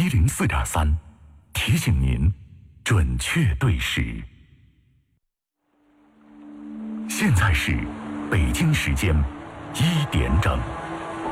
104.3，提醒您准确对时。现在是北京时间1点整。